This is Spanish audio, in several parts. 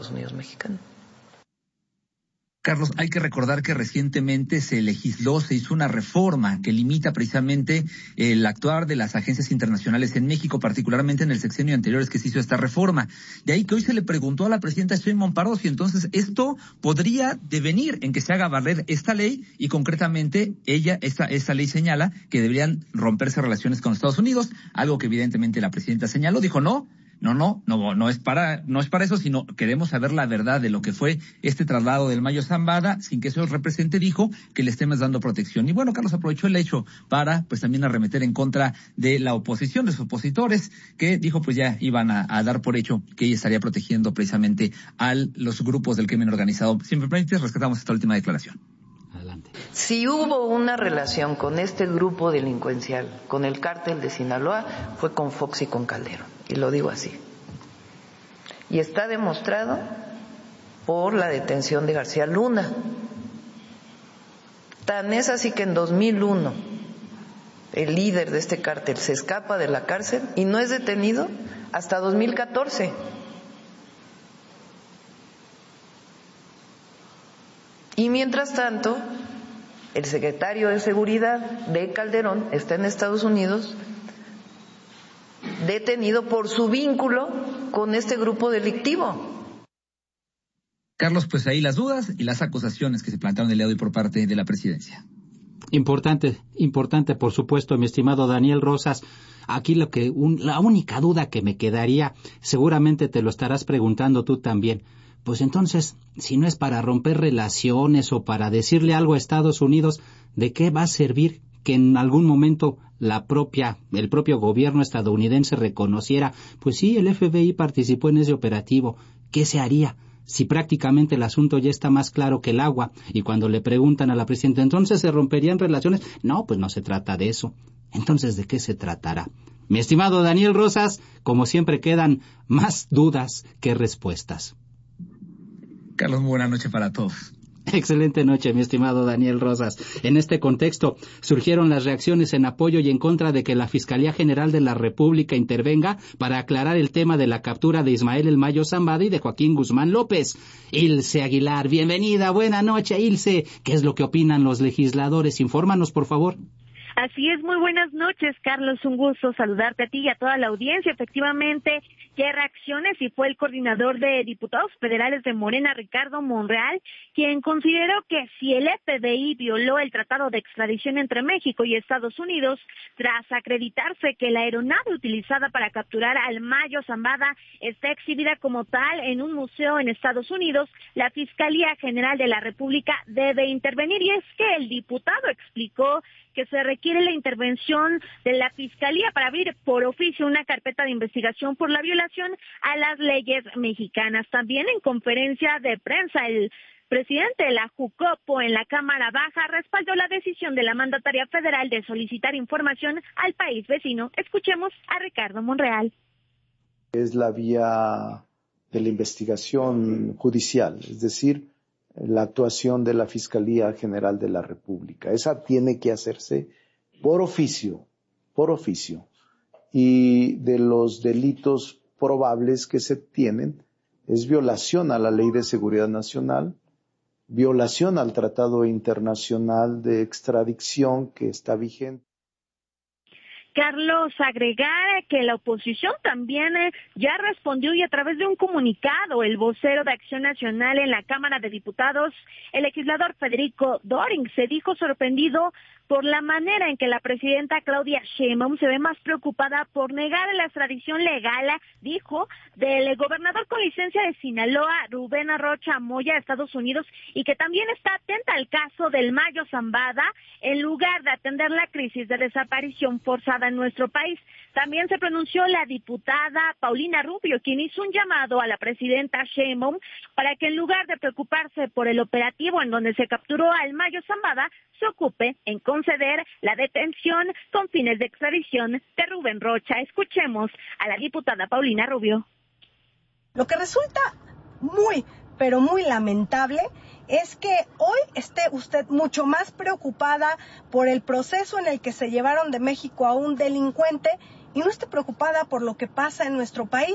Unidos mexicanos. Carlos, hay que recordar que recientemente se hizo una reforma que limita precisamente el actuar de las agencias internacionales en México, particularmente en el sexenio anterior es que se hizo esta reforma. De ahí que hoy se le preguntó a la presidenta Sheinbaum Pardo si entonces esto podría devenir en que se haga valer esta ley y concretamente esta ley señala que deberían romperse relaciones con Estados Unidos, algo que evidentemente la presidenta señaló, dijo no es para eso, sino queremos saber la verdad de lo que fue este traslado del Mayo Zambada, sin que eso represente, dijo, que le estemos dando protección. Y bueno, Carlos aprovechó el hecho para, pues también arremeter en contra de la oposición, de sus opositores, que dijo, pues ya iban a dar por hecho que ella estaría protegiendo precisamente a los grupos del crimen organizado. Si me permites, rescatamos esta última declaración. Adelante. Si hubo una relación con este grupo delincuencial, con el cártel de Sinaloa, fue con Fox y con Calderón, y lo digo así. Y está demostrado por la detención de García Luna. Tan es así que en 2001 el líder de este cártel se escapa de la cárcel y no es detenido hasta 2014. Y mientras tanto, el secretario de Seguridad de Calderón está en Estados Unidos detenido por su vínculo con este grupo delictivo. Carlos, pues ahí las dudas y las acusaciones que se plantearon el día de hoy por parte de la presidencia. Importante, por supuesto, mi estimado Daniel Rosas. Aquí la única duda que me quedaría, seguramente te lo estarás preguntando tú también. Pues entonces, si no es para romper relaciones o para decirle algo a Estados Unidos, ¿de qué va a servir que en algún momento el propio gobierno estadounidense reconociera, pues sí, el FBI participó en ese operativo? ¿Qué se haría si prácticamente el asunto ya está más claro que el agua? Y cuando le preguntan a la presidenta, ¿entonces se romperían relaciones? No, pues no se trata de eso. Entonces, ¿de qué se tratará? Mi estimado Daniel Rosas, como siempre quedan más dudas que respuestas. Carlos, muy buena noche para todos. Excelente noche, mi estimado Daniel Rosas. En este contexto, surgieron las reacciones en apoyo y en contra de que la Fiscalía General de la República intervenga para aclarar el tema de la captura de Ismael El Mayo Zambada y de Joaquín Guzmán López. Ilse Aguilar, bienvenida, buena noche, Ilse. ¿Qué es lo que opinan los legisladores? Infórmanos, por favor. Así es, muy buenas noches, Carlos, un gusto saludarte a ti y a toda la audiencia. Efectivamente, ¿qué reacciones? Y fue el coordinador de diputados federales de Morena, Ricardo Monreal, quien consideró que si el FBI violó el tratado de extradición entre México y Estados Unidos, tras acreditarse que la aeronave utilizada para capturar al Mayo Zambada está exhibida como tal en un museo en Estados Unidos, la Fiscalía General de la República debe intervenir. Y es que el diputado explicó que se requiere la intervención de la Fiscalía para abrir por oficio una carpeta de investigación por la violación a las leyes mexicanas. También en conferencia de prensa, el presidente de la Jucopo en la Cámara Baja respaldó la decisión de la mandataria federal de solicitar información al país vecino. Escuchemos a Ricardo Monreal. Es la vía de la investigación judicial, es decir, la actuación de la Fiscalía General de la República. Esa tiene que hacerse por oficio, y de los delitos probables que se tienen es violación a la Ley de Seguridad Nacional, violación al Tratado Internacional de Extradición que está vigente. Carlos, agregar que la oposición también ya respondió y a través de un comunicado, el vocero de Acción Nacional en la Cámara de Diputados, el legislador Federico Doring, se dijo sorprendido por la manera en que la presidenta Claudia Sheinbaum se ve más preocupada por negar la extradición legal, dijo, del gobernador con licencia de Sinaloa, Rubén Rocha Moya, a Estados Unidos, y que también está atenta al caso del Mayo Zambada, en lugar de atender la crisis de desaparición forzada en nuestro país. También se pronunció la diputada Paulina Rubio, quien hizo un llamado a la presidenta Sheinbaum para que en lugar de preocuparse por el operativo en donde se capturó al Mayo Zambada, se ocupe en conceder la detención con fines de extradición de Rubén Rocha. Escuchemos a la diputada Paulina Rubio. Lo que resulta pero muy lamentable es que hoy esté usted mucho más preocupada por el proceso en el que se llevaron de México a un delincuente y no esté preocupada por lo que pasa en nuestro país.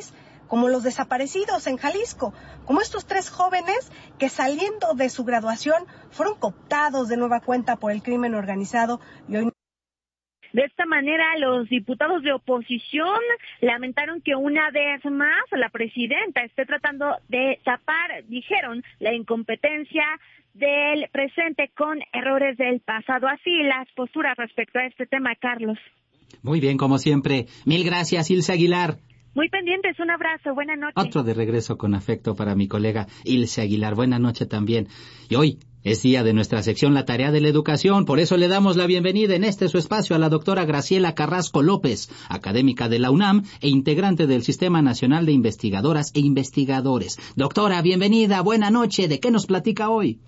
como los desaparecidos en Jalisco, como estos 3 jóvenes que saliendo de su graduación fueron cooptados de nueva cuenta por el crimen organizado y hoy. De esta manera, los diputados de oposición lamentaron que una vez más la presidenta esté tratando de tapar, dijeron, la incompetencia del presente con errores del pasado. Así las posturas respecto a este tema, Carlos. Muy bien, como siempre. Mil gracias, Ilse Aguilar. Muy pendientes, un abrazo, buena noche. Otro de regreso con afecto para mi colega Ilse Aguilar. Buena noche también. Y hoy es día de nuestra sección La Tarea de la Educación, por eso le damos la bienvenida en su espacio a la doctora Graciela Carrasco López, académica de la UNAM e integrante del Sistema Nacional de Investigadoras e Investigadores. Doctora, bienvenida, buena noche. ¿De qué nos platica hoy?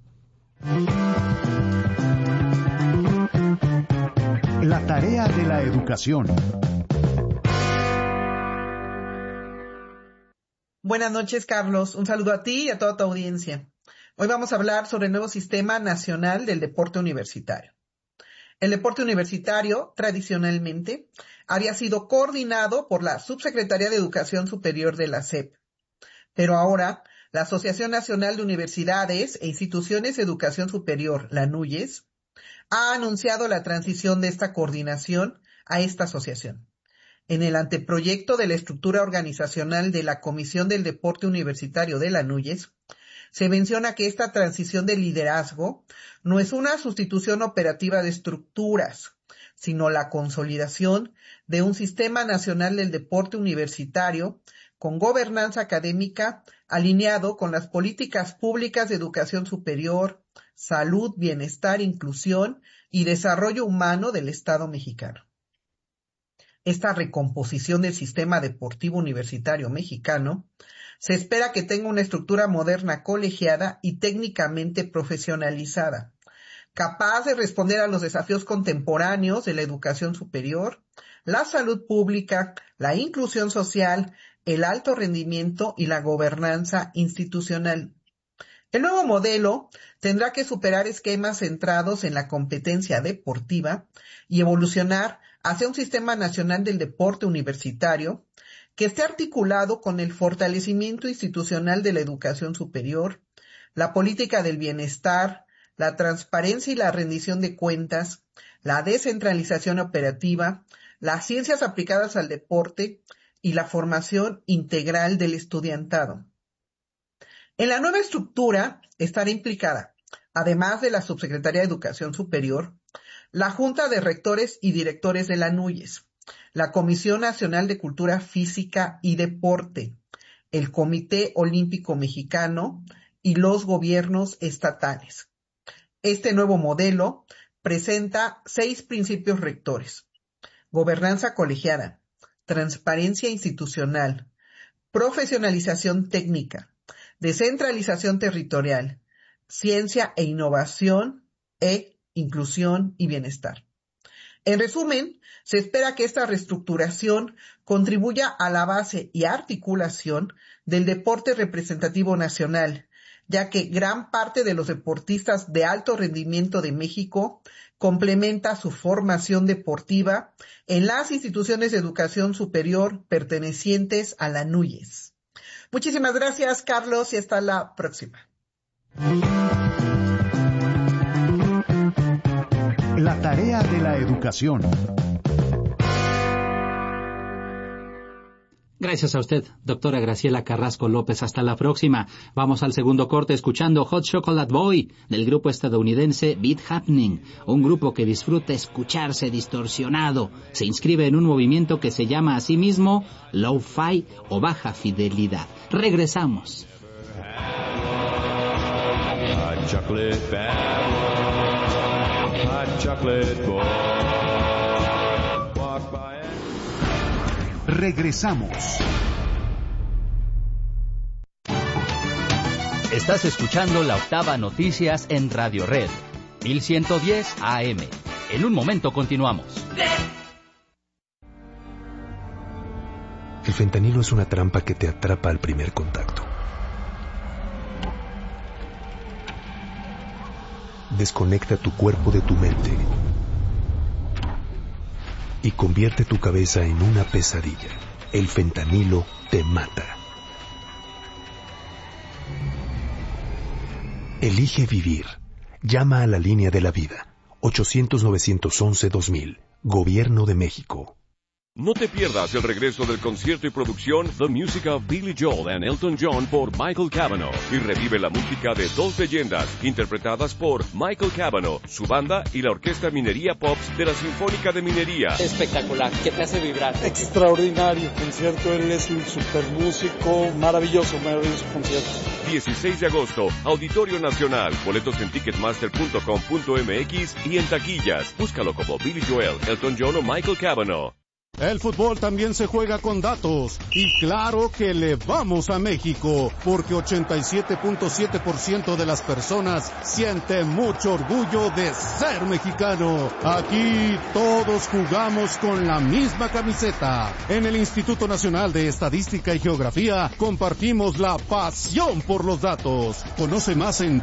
La Tarea de la Educación. Buenas noches, Carlos. Un saludo a ti y a toda tu audiencia. Hoy vamos a hablar sobre el nuevo Sistema Nacional del Deporte Universitario. El deporte universitario, tradicionalmente, había sido coordinado por la Subsecretaría de Educación Superior de la SEP. Pero ahora, la Asociación Nacional de Universidades e Instituciones de Educación Superior, la NUYES, ha anunciado la transición de esta coordinación a esta asociación. En el anteproyecto de la estructura organizacional de la Comisión del Deporte Universitario de la NUYES, se menciona que esta transición de liderazgo no es una sustitución operativa de estructuras, sino la consolidación de un sistema nacional del deporte universitario con gobernanza académica alineado con las políticas públicas de educación superior, salud, bienestar, inclusión y desarrollo humano del Estado mexicano. Esta recomposición del sistema deportivo universitario mexicano se espera que tenga una estructura moderna colegiada y técnicamente profesionalizada, capaz de responder a los desafíos contemporáneos de la educación superior, la salud pública, la inclusión social, el alto rendimiento y la gobernanza institucional. El nuevo modelo tendrá que superar esquemas centrados en la competencia deportiva y evolucionar hacia un sistema nacional del deporte universitario que esté articulado con el fortalecimiento institucional de la educación superior, la política del bienestar, la transparencia y la rendición de cuentas, la descentralización operativa, las ciencias aplicadas al deporte y la formación integral del estudiantado. En la nueva estructura estará implicada, además de la Subsecretaría de Educación Superior, la Junta de Rectores y Directores de la NUYES, la Comisión Nacional de Cultura Física y Deporte, el Comité Olímpico Mexicano y los gobiernos estatales. Este nuevo modelo presenta 6 principios rectores: gobernanza colegiada, transparencia institucional, profesionalización técnica, descentralización territorial, ciencia e innovación, inclusión y bienestar. En resumen, se espera que esta reestructuración contribuya a la base y articulación del deporte representativo nacional, ya que gran parte de los deportistas de alto rendimiento de México complementa su formación deportiva en las instituciones de educación superior pertenecientes a la NUYES. Muchísimas gracias, Carlos, y hasta la próxima. La tarea de la educación. Gracias a usted, doctora Graciela Carrasco López. Hasta la próxima. Vamos al segundo corte escuchando Hot Chocolate Boy del grupo estadounidense Beat Happening, un grupo que disfruta escucharse distorsionado. Se inscribe en un movimiento que se llama a sí mismo Lo-Fi o Baja Fidelidad. Regresamos. Hot chocolate boy. Regresamos. Estás escuchando La Octava Noticias en Radio Red, 1110 AM. En un momento continuamos. El fentanilo es una trampa que te atrapa al primer contacto. Desconecta tu cuerpo de tu mente y convierte tu cabeza en una pesadilla. El fentanilo te mata. Elige vivir. Llama a la línea de la vida. 800-911-2000. Gobierno de México. No te pierdas el regreso del concierto y producción The Music of Billy Joel and Elton John por Michael Cavanaugh y revive la música de dos leyendas interpretadas por Michael Cavanaugh, su banda y la Orquesta Minería Pops de la Sinfónica de Minería. Espectacular, que te hace vibrar. Extraordinario concierto, él es un super músico, maravilloso concierto. 16 de agosto, Auditorio Nacional, boletos en ticketmaster.com.mx y en taquillas. Búscalo como Billy Joel, Elton John o Michael Cavanaugh. El fútbol también se juega con datos y claro que le vamos a México porque 87.7% de las personas siente mucho orgullo de ser mexicano. Aquí todos jugamos con la misma camiseta. En el Instituto Nacional de Estadística y Geografía compartimos la pasión por los datos. Conoce más en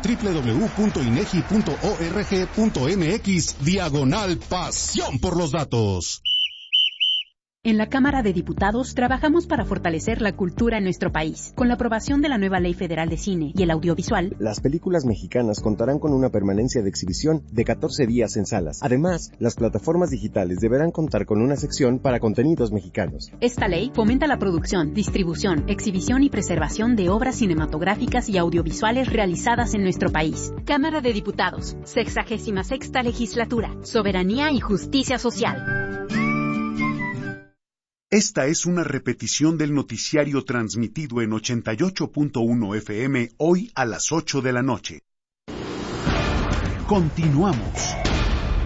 www.inegi.org.mx/pasión por los datos. En la Cámara de Diputados trabajamos para fortalecer la cultura en nuestro país. Con la aprobación de la nueva Ley Federal de Cine y el Audiovisual, las películas mexicanas contarán con una permanencia de exhibición de 14 días en salas. Además, las plataformas digitales deberán contar con una sección para contenidos mexicanos. Esta ley fomenta la producción, distribución, exhibición y preservación de obras cinematográficas y audiovisuales realizadas en nuestro país. Cámara de Diputados, 66ª Legislatura, Soberanía y Justicia Social. Esta es una repetición del noticiario transmitido en 88.1 FM hoy a las 8 de la noche. Continuamos.